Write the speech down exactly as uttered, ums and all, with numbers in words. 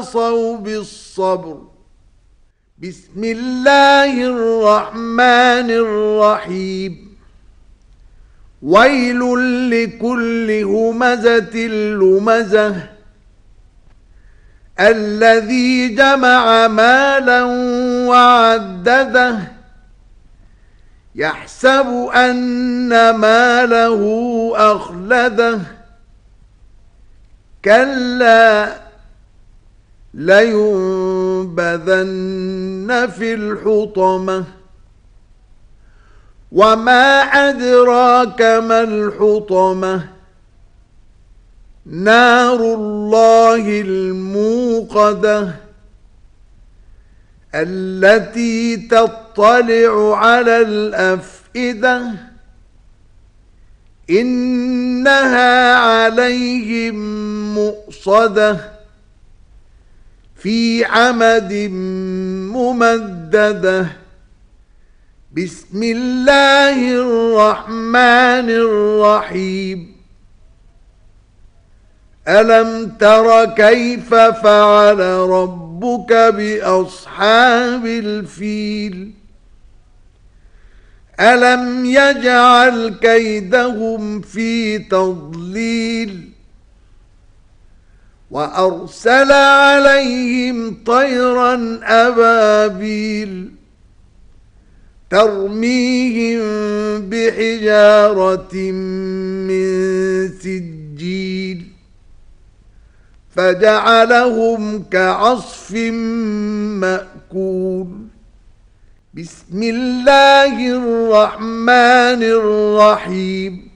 وتواصوا بالصبر. بسم الله الرحمن الرحيم. ويل لكل همزة لمزة الذي جمع مالا وعدده يحسب أن ماله أخلده كلا لينبذن في الحطمة وما أدراك ما الحطمة نار الله الموقدة التي تطلع على الأفئدة إنها عليهم مؤصدة في عمد ممددة. بسم الله الرحمن الرحيم. ألم تر كيف فعل ربك بأصحاب الفيل ألم يجعل كيدهم في تضليل وأرسل عليهم طيرا أبابيل ترميهم بحجارة من سجيل فجعلهم كعصف مأكول. بسم الله الرحمن الرحيم.